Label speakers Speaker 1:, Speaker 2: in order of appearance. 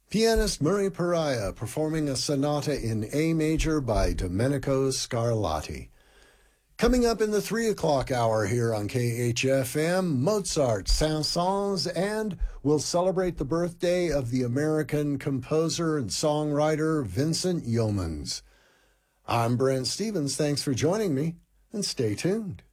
Speaker 1: Pianist Murray Pariah performing a sonata in A major by Domenico Scarlatti. Coming up in the 3 o'clock hour here on KHFM, Mozart, Saint-Saëns, and we'll celebrate the birthday of the American composer and songwriter Vincent Youmans. I'm Brent Stevens. Thanks for joining me, and stay tuned.